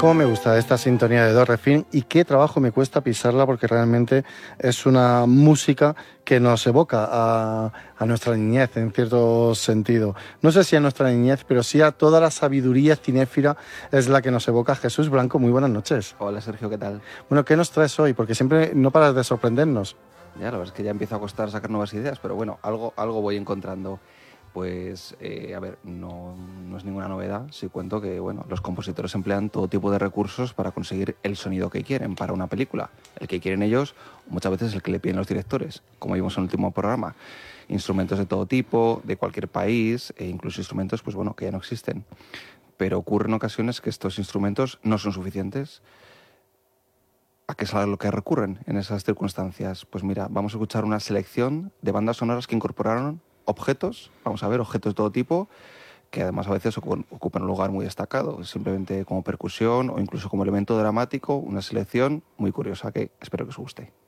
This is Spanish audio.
Cómo me gusta esta sintonía de Do Re Fin y qué trabajo me cuesta pisarla porque realmente es una música que nos evoca a nuestra niñez en cierto sentido. No sé si a nuestra niñez, pero sí a toda la sabiduría cinéfila es la que nos evoca. Jesús Blanco, muy buenas noches. Hola Sergio, ¿qué tal? Bueno, ¿qué nos traes hoy? Porque siempre no paras de sorprendernos. Ya, la verdad es que ya empieza a costar sacar nuevas ideas, pero bueno, algo voy encontrando. Pues, a ver, no es ninguna novedad si cuento que, bueno, los compositores emplean todo tipo de recursos para conseguir el sonido que quieren para una película. El que quieren ellos, muchas veces el que le piden los directores, como vimos en el último programa. Instrumentos de todo tipo, de cualquier país, e incluso instrumentos, pues bueno, que ya no existen. Pero ocurre en ocasiones que estos instrumentos no son suficientes. ¿A qué es a lo que recurren en esas circunstancias? Pues mira, vamos a escuchar una selección de bandas sonoras que incorporaron objetos, vamos a ver, objetos de todo tipo, que además a veces ocupan un lugar muy destacado, simplemente como percusión o incluso como elemento dramático, una selección muy curiosa que espero que os guste.